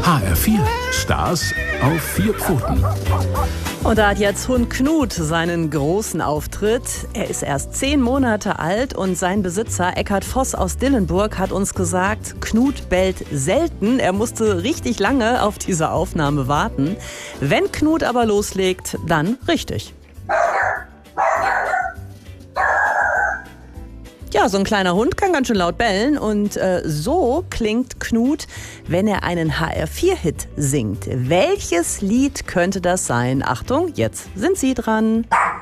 HR4, Stars auf 4 Pfoten. Und da hat jetzt Hund Knut seinen großen Auftritt. Er ist erst 10 Monate alt und sein Besitzer Eckhard Voss aus Dillenburg hat uns gesagt, Knut bellt selten. Er musste richtig lange auf diese Aufnahme warten. Wenn Knut aber loslegt, dann richtig. Ja, so ein kleiner Hund kann ganz schön laut bellen und so klingt Knut, wenn er einen HR4-Hit singt. Welches Lied könnte das sein? Achtung, jetzt sind Sie dran.